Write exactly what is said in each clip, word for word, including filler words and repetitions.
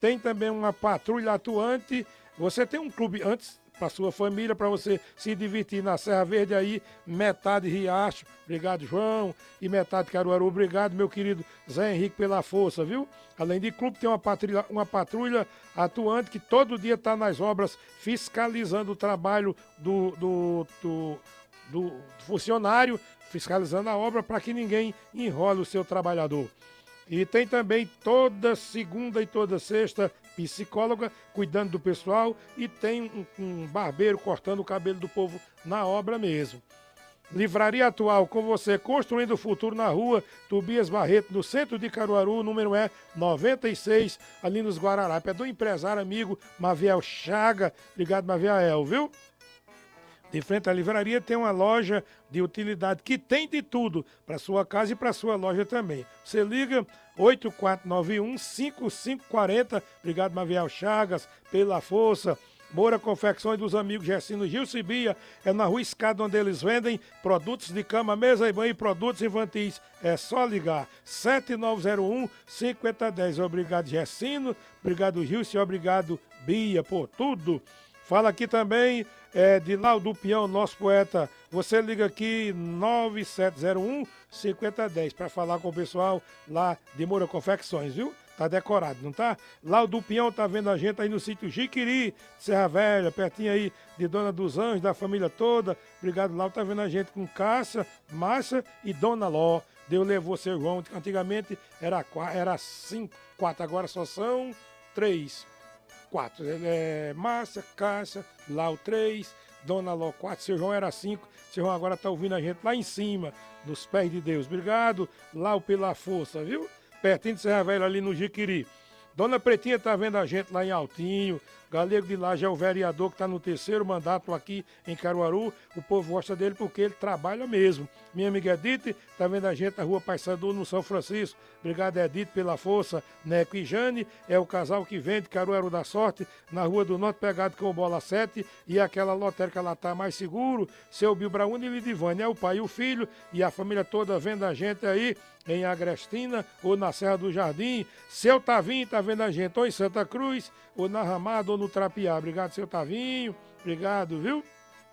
Tem também uma patrulha atuante. Você tem um clube antes para sua família, para você se divertir na Serra Verde aí, metade Riacho, obrigado João, e metade Caruaru, obrigado meu querido Zé Henrique pela força, viu? Além de clube, tem uma patrulha, uma patrulha atuante que todo dia está nas obras fiscalizando o trabalho do, do, do, do funcionário, fiscalizando a obra para que ninguém enrole o seu trabalhador. E tem também toda segunda e toda sexta psicóloga cuidando do pessoal e tem um, um barbeiro cortando o cabelo do povo na obra mesmo. Livraria Atual com você, construindo o futuro na rua Tobias Barreto, no centro de Caruaru, o número é noventa e seis, ali nos Guararapes. É do empresário amigo Maviel Chaga. Obrigado, Maviel, viu? De frente à livraria tem uma loja de utilidade que tem de tudo para sua casa e para sua loja também. Você liga oito quatro nove um, cinco cinco quatro zero. Obrigado, Maviel Chagas, pela força. Moura Confecções dos amigos Gessino Gil Cibia, é na Rua Escada onde eles vendem produtos de cama, mesa e banho e produtos infantis. É só ligar sete nove zero um, cinco zero um zero. Obrigado, Gessino. Obrigado, Gilson. Obrigado, Bia, por tudo. Fala aqui também é, de Laudo Pião, nosso poeta. Você liga aqui nove sete zero um, cinco zero um zero para falar com o pessoal lá de Moura Confecções, viu? Tá decorado, não tá? Laudo Pião tá vendo a gente aí no sítio Jiquiri, Serra Velha, pertinho aí de Dona dos Anjos, da família toda. Obrigado, Laudo, tá vendo a gente com Cássia, Márcia e Dona Ló. Deus levou seu João. Antigamente era, era cinco, quatro, agora só são três. Quatro. É, Márcia, Cássia, Lau três, Dona Ló quatro, seu João era cinco. Seu João agora tá ouvindo a gente lá em cima, nos pés de Deus. Obrigado, Lau, pela força, viu? Pertinho de Serra Velha, ali no Jiquiri. Dona Pretinha tá vendo a gente lá em Altinho. Galego de Laje é o vereador que está no terceiro mandato aqui em Caruaru. O povo gosta dele porque ele trabalha mesmo. Minha amiga Edith está vendo a gente na rua Paysandu, no São Francisco. Obrigado, Edith, pela força. Neco e Jane é o casal que vende Caruaru da Sorte, na Rua do Norte, pegado com o Bola sete. E aquela lotérica lá tá mais seguro. Seu Bill Brauni e Lidivane é o pai e o filho. E a família toda vendo a gente aí em Agrestina ou na Serra do Jardim. Seu Tavinho tá vendo a gente ou em Santa Cruz, ou na Ramada, ou no Trapiá. Obrigado, seu Tavinho. Obrigado, viu?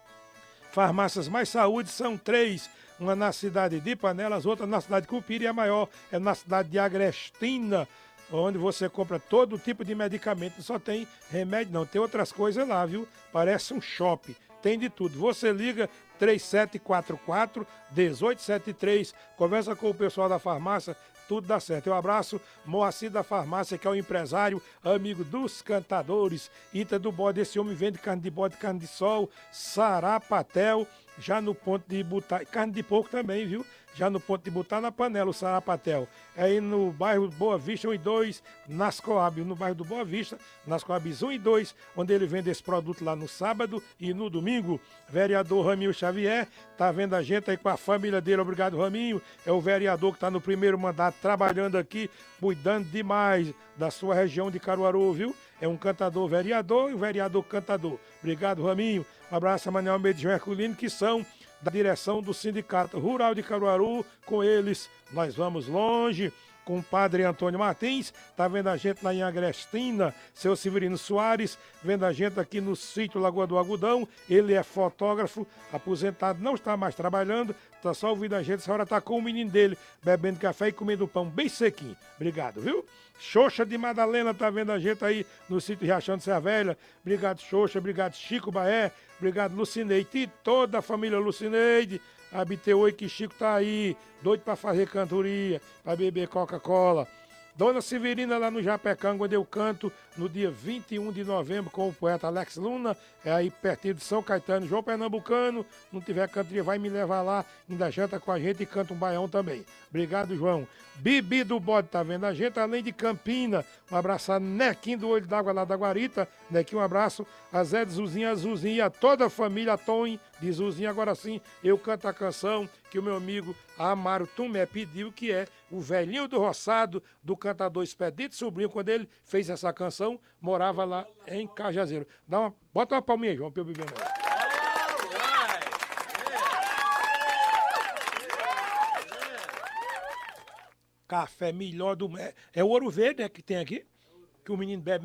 Farmácias Mais Saúde são três. Uma na cidade de Panelas, outra na cidade de Cupira e a maior é na cidade de Agrestina, onde você compra todo tipo de medicamento. Não só tem remédio, não. Tem outras coisas lá, viu? Parece um shopping. Tem de tudo. Você liga três sete quatro quatro, um oito sete três. Conversa com o pessoal da farmácia. Tudo dá certo. Um abraço, Moacir da Farmácia, que é o empresário, amigo dos cantadores. Ita do Bode, esse homem vende carne de bode, carne de sol, sarapatel, já no ponto de botar, carne de porco também, viu? Já no ponto de botar na panela o sarapatel. É aí no bairro Boa Vista um e dois, nas Coab, no bairro do Boa Vista, nas Coabs um e dois, onde ele vende esse produto lá no sábado e no domingo. Vereador Raminho Xavier, tá vendo a gente aí com a família dele, obrigado Raminho, é o vereador que tá no primeiro mandato, trabalhando aqui, cuidando demais da sua região de Caruaru, viu? É um cantador vereador e um vereador cantador. Obrigado, Raminho. Um abraço a Manuel Almeida e João Herculino, que são da direção do Sindicato Rural de Caruaru. Com eles, nós vamos longe. Com o padre Antônio Martins, tá vendo a gente lá em Agrestina, seu Severino Soares, vendo a gente aqui no sítio Lagoa do Algodão. Ele é fotógrafo, aposentado, não está mais trabalhando, tá só ouvindo a gente. Essa hora tá com o menino dele, bebendo café e comendo pão bem sequinho. Obrigado, viu? Xoxa de Madalena tá vendo a gente aí no sítio Riachão de Serra Velha. Obrigado, Xoxa, obrigado, Chico Baé, obrigado, Lucineide e toda a família Lucineide. Habiteu oi que Chico tá aí, doido pra fazer cantoria, pra beber Coca-Cola. Dona Severina lá no Japecanga, onde eu canto no dia vinte e um de novembro com o poeta Alex Luna, é aí pertinho de São Caetano, João Pernambucano. Não tiver cantoria, vai me levar lá, ainda janta com a gente e canta um baião também. Obrigado, João. Bibi do Bode tá vendo a gente, além de Campina. Um abraço a Nequinho do Olho d'Água lá da Guarita. Nequinho, um abraço a Zé de Zuzinha, a Zuzinha, a toda a família, a Tom de Zuzinha. Agora sim, eu canto a canção que o meu amigo Amaro Tumé pediu, que é o Velhinho do Roçado, do cantador Expedito Sobrinho. Quando ele fez essa canção, morava lá em Cajazeiro. Dá uma, bota uma palminha, João, pra eu beber mais. Café melhor do... É, é o Ouro Verde, né, que tem aqui, que o menino bebe.